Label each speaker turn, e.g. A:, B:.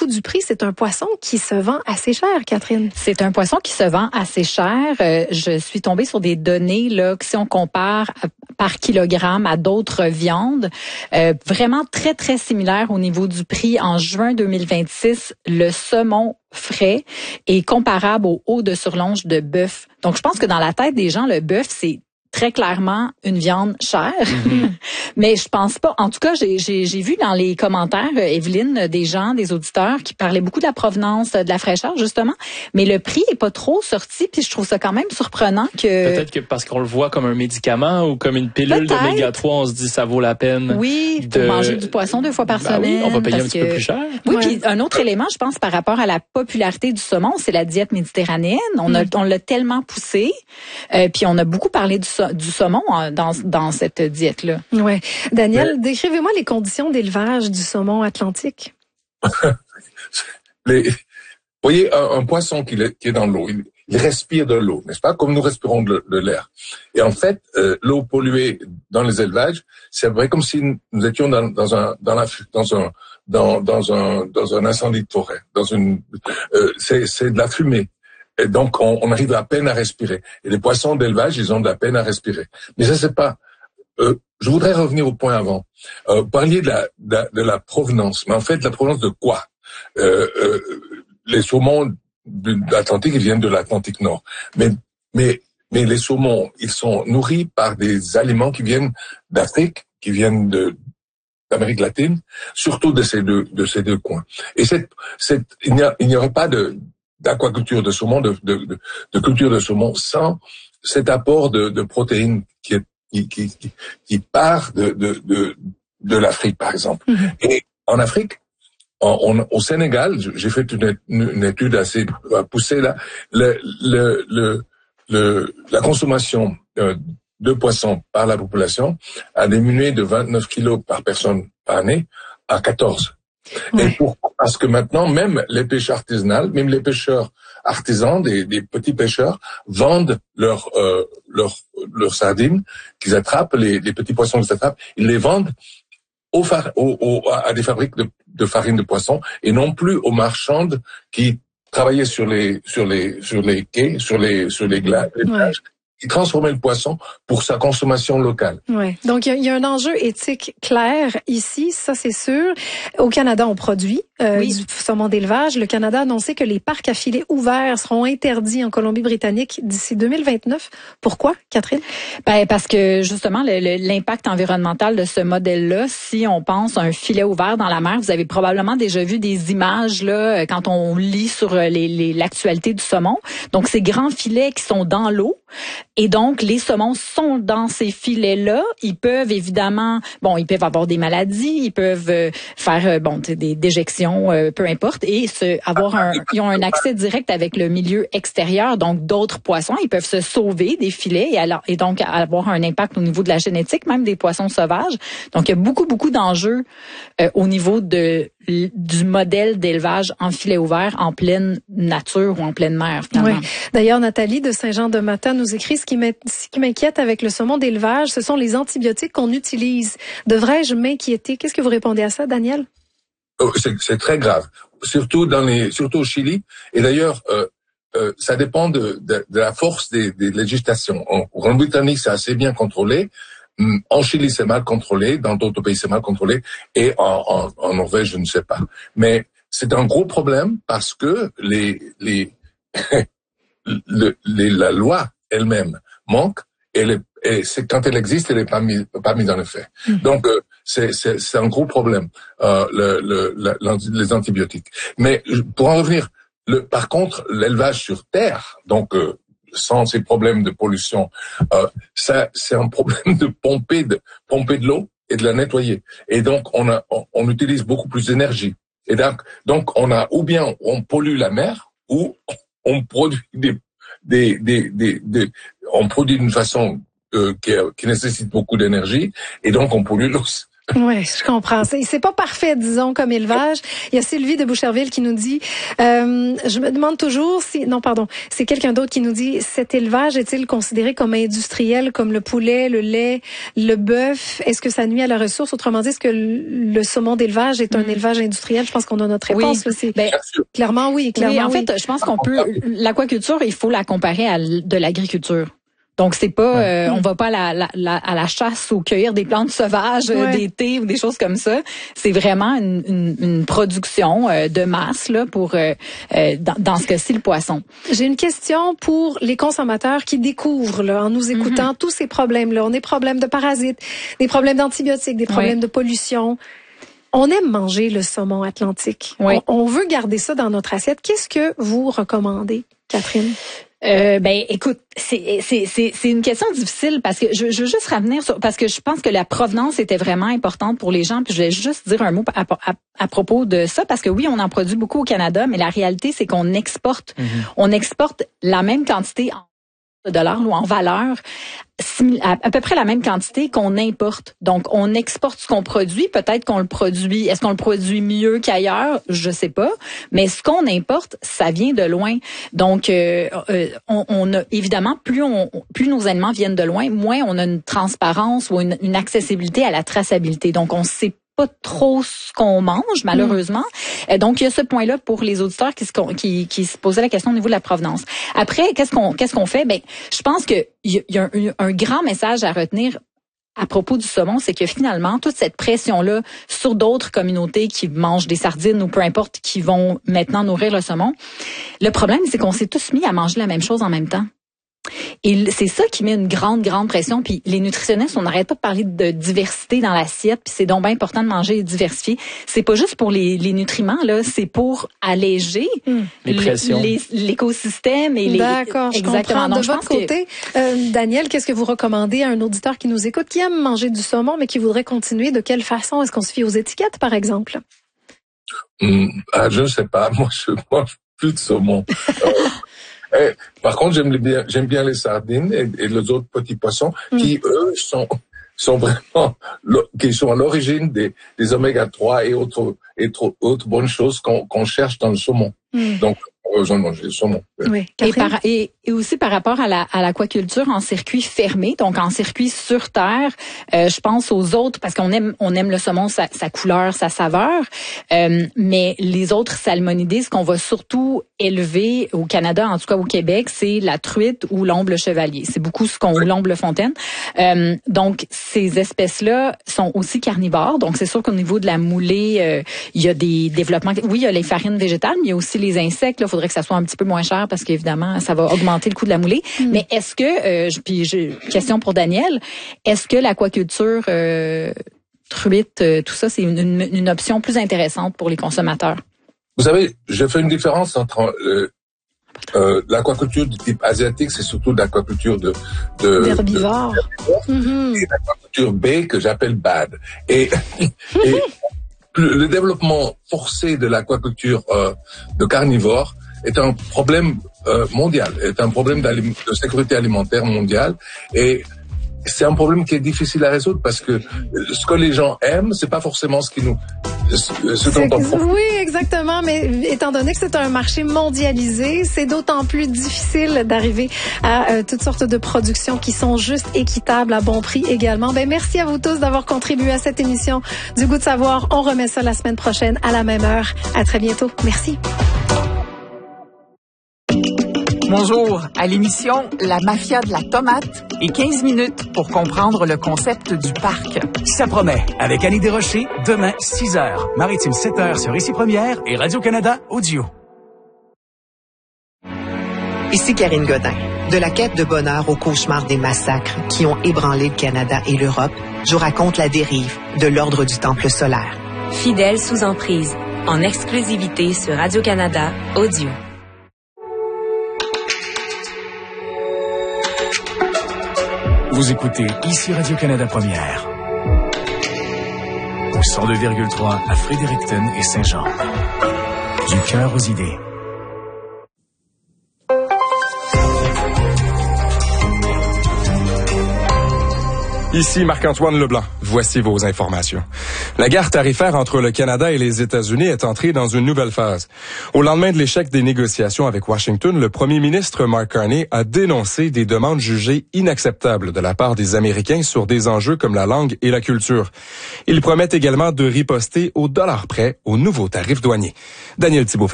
A: du prix, c'est un poisson qui se vend assez cher, Catherine.
B: C'est un poisson qui se vend assez cher. Je suis tombée sur des données là que si on compare par kilogramme à d'autres viandes, vraiment très, très similaire au niveau du prix. En juin 2026, le saumon frais est comparable au haut de surlonge de bœuf. Donc, je pense que dans la tête des gens, le bœuf, c'est très clairement une viande chère. Mm-hmm. Mais je pense pas. En tout cas, j'ai vu dans les commentaires, Evelyne, des gens, des auditeurs qui parlaient beaucoup de la provenance, de la fraîcheur, justement. Mais le prix est pas trop sorti, puis je trouve ça quand même surprenant que...
C: Peut-être que parce qu'on le voit comme un médicament ou comme une pilule d'oméga 3, on se dit ça vaut la peine.
B: Oui, pour manger du poisson 2 fois par semaine.
C: Oui, on va payer un petit peu plus cher.
B: Oui, puis un autre élément, je pense, par rapport à la popularité du saumon, c'est la diète méditerranéenne. On l'a tellement poussé, puis on a beaucoup parlé du saumon dans cette diète-là.
A: Ouais. Daniel, décrivez-moi les conditions d'élevage du saumon atlantique.
D: Vous voyez, un poisson qui est dans l'eau, il respire de l'eau, n'est-ce pas, comme nous respirons de l'air. Et en fait, l'eau polluée dans les élevages, c'est vrai comme si nous étions dans un incendie de forêt, c'est de la fumée. Et donc, on arrive à peine à respirer. Et les poissons d'élevage, ils ont de la peine à respirer. Mais ça, c'est pas... je voudrais revenir au point avant. Vous parliez de la provenance. Mais en fait, la provenance de quoi? Les saumons de l'Atlantique, ils viennent de l'Atlantique Nord. Mais les saumons, ils sont nourris par des aliments qui viennent d'Afrique, qui viennent d'Amérique latine, surtout de ces deux coins. Et il n'y aurait pas d'aquaculture de saumon, de culture de saumon sans cet apport de protéines qui part de l'Afrique, par exemple. Mm-hmm. Et en Afrique, au Sénégal, j'ai fait une étude assez poussée là. La consommation de poissons par la population a diminué de 29 kilos par personne par année à 14. Ouais. Et parce que maintenant, même les pêcheurs artisanaux, même les pêcheurs artisans, des petits pêcheurs, vendent leurs sardines qu'ils attrapent, les petits poissons qu'ils attrapent, ils les vendent à des fabriques de farine de poisson et non plus aux marchandes qui travaillaient sur les quais, sur les glaces,
A: ouais.
D: Qui transformait le poisson pour sa consommation locale.
A: Ouais. Donc il y a un enjeu éthique clair ici, ça c'est sûr. Au Canada, on produit du saumon d'élevage. Le Canada a annoncé que les parcs à filets ouverts seront interdits en Colombie-Britannique d'ici 2029. Pourquoi, Catherine?
B: Parce que justement l'impact environnemental de ce modèle-là, si on pense à un filet ouvert dans la mer, vous avez probablement déjà vu des images là quand on lit sur l'actualité du saumon. Donc ces grands filets qui sont dans l'eau. Et donc, les saumons sont dans ces filets-là. Ils peuvent évidemment, ils peuvent avoir des maladies, ils peuvent faire, des déjections, peu importe, et ils ont un accès direct avec le milieu extérieur. Donc, d'autres poissons, ils peuvent se sauver des filets et donc avoir un impact au niveau de la génétique, même des poissons sauvages. Donc, il y a beaucoup, beaucoup d'enjeux au niveau du modèle d'élevage en filet ouvert, en pleine nature ou en pleine mer, finalement.
A: Oui. D'ailleurs, Nathalie de Saint-Jean-de-Matane nous écrit ce qui m'inquiète avec le saumon d'élevage, ce sont les antibiotiques qu'on utilise. Devrais-je m'inquiéter? Qu'est-ce que vous répondez à ça, Daniel?
D: C'est très grave. Surtout au Chili. Et d'ailleurs, ça dépend de la force des législations. En Grande-Bretagne, c'est assez bien contrôlé. En Chili, c'est mal contrôlé. Dans d'autres pays, c'est mal contrôlé. Et en Norvège, je ne sais pas. Mais c'est un gros problème parce que la loi elle-même manque et c'est quand elle existe, elle n'est pas mise en effet. Donc c'est un gros problème les antibiotiques. Mais pour en revenir, par contre, l'élevage sur terre, donc sans ces problèmes de pollution, c'est un problème de pomper de l'eau et de la nettoyer. Et donc on utilise beaucoup plus d'énergie. Et donc ou bien on pollue la mer ou on produit on produit d'une façon qui nécessite beaucoup d'énergie et donc on pollue
A: Oui, je comprends. C'est pas parfait, disons, comme élevage. Il y a Sylvie de Boucherville qui nous dit, je me demande toujours si, non, pardon, c'est quelqu'un d'autre qui nous dit, cet élevage est-il considéré comme industriel, comme le poulet, le lait, le bœuf? Est-ce que ça nuit à la ressource? Autrement dit, est-ce que le saumon d'élevage est un élevage industriel? Je pense qu'on a notre réponse.
B: Oui.
A: Clairement, oui.
B: Oui, en fait, je pense qu'on peut, l'aquaculture, il faut la comparer à de l'agriculture. Donc c'est pas, on va pas à la chasse ou cueillir des plantes sauvages, des thés ou des choses comme ça. C'est vraiment une production de masse là pour dans ce cas-ci le poisson.
A: J'ai une question pour les consommateurs qui découvrent là en nous écoutant tous ces problèmes-là. On a des problèmes de parasites, des problèmes d'antibiotiques, des problèmes de pollution. On aime manger le saumon atlantique. Oui. On veut garder ça dans notre assiette. Qu'est-ce que vous recommandez, Catherine?
B: Écoute, c'est une question difficile parce que je veux juste revenir sur, parce que je pense que la provenance était vraiment importante pour les gens, puis je vais juste dire un mot à propos de ça parce que oui, on en produit beaucoup au Canada, mais la réalité c'est qu'on exporte la même quantité en dollars ou en valeur, à peu près la même quantité qu'on importe. Donc, on exporte ce qu'on produit. Peut-être qu'on le produit. Est-ce qu'on le produit mieux qu'ailleurs? Je sais pas. Mais ce qu'on importe, ça vient de loin. Donc, on a évidemment plus nos aliments viennent de loin, moins on a une transparence ou une accessibilité à la traçabilité. Donc, on sait pas trop ce qu'on mange, malheureusement. Donc, il y a ce point-là pour les auditeurs qui se posaient la question au niveau de la provenance. Après, qu'est-ce qu'on fait? Je pense que il y a un grand message à retenir à propos du saumon, c'est que finalement, toute cette pression-là sur d'autres communautés qui mangent des sardines ou peu importe, qui vont maintenant nourrir le saumon, le problème, c'est qu'on s'est tous mis à manger la même chose en même temps. Et c'est ça qui met une grande pression. Puis les nutritionnistes, on n'arrête pas de parler de diversité dans l'assiette. Puis c'est donc bien important de manger et diversifier. C'est pas juste pour les nutriments là, c'est pour alléger l'écosystème et les.
A: D'accord, je comprends. Donc, de votre côté, Daniel, qu'est-ce que vous recommandez à un auditeur qui nous écoute, qui aime manger du saumon, mais qui voudrait continuer? De quelle façon? Est-ce qu'on se fie aux étiquettes, par exemple?
D: Je ne sais pas. Moi, je mange plus de saumon. Par contre, j'aime bien les sardines et les autres petits poissons qui, eux, sont vraiment, qui sont à l'origine des oméga 3 et autres bonnes choses qu'on cherche dans le saumon. Donc, heureusement de manger du saumon.
A: Oui.
B: Et aussi par rapport à l'aquaculture en circuit fermé, donc en circuit sur terre, je pense aux autres parce qu'on aime le saumon, sa couleur, sa saveur, mais les autres salmonidés, ce qu'on va surtout élever au Canada, en tout cas au Québec, c'est la truite ou l'omble chevalier. C'est beaucoup ou l'omble fontaine. Donc ces espèces-là sont aussi carnivores, donc c'est sûr qu'au niveau de la moulée, il y a des développements. Oui, il y a les farines végétales, mais il y a aussi les insectes. Il faudrait que ça soit un petit peu moins cher parce qu'évidemment, ça va augmenter le coût de la moulée. Mais est-ce que, question pour Daniel, est-ce que l'aquaculture truite, tout ça, c'est une option plus intéressante pour les consommateurs?
D: Vous savez, je fais une différence entre l'aquaculture du type asiatique, c'est surtout l'aquaculture
A: d'herbivores.
D: Et l'aquaculture B que j'appelle bad. Et le développement forcé de l'aquaculture de carnivores est un problème mondial, est un problème de sécurité alimentaire mondiale, et c'est un problème qui est difficile à résoudre parce que ce que les gens aiment, c'est pas forcément ce dont on profite.
A: Oui, exactement, mais étant donné que c'est un marché mondialisé, c'est d'autant plus difficile d'arriver à toutes sortes de productions qui sont juste équitables à bon prix également. Merci à vous tous d'avoir contribué à cette émission du Goût de savoir. On remet ça la semaine prochaine à la même heure. À très bientôt. Merci.
E: Bonjour, à l'émission La Mafia de la tomate et 15 minutes pour comprendre le concept du parc.
F: Ça promet, avec Annie Desrochers, demain 6h, Maritime 7h sur Ici Première et Radio-Canada Audio.
G: Ici Karine Godin. De la quête de bonheur au cauchemar des massacres qui ont ébranlé le Canada et l'Europe, je vous raconte la dérive de l'ordre du Temple solaire.
H: Fidèle sous emprise, en exclusivité sur Radio-Canada Audio.
F: Vous écoutez Ici Radio-Canada Première. Au 102,3 à Fredericton et Saint-Jean. Du cœur aux idées.
I: Ici Marc-Antoine Leblanc. Voici vos informations. La guerre tarifaire entre le Canada et les États-Unis est entrée dans une nouvelle phase. Au lendemain de l'échec des négociations avec Washington, le premier ministre Mark Carney a dénoncé des demandes jugées inacceptables de la part des Américains sur des enjeux comme la langue et la culture. Il promet également de riposter au dollar près aux nouveaux tarifs douaniers. Daniel Thibault.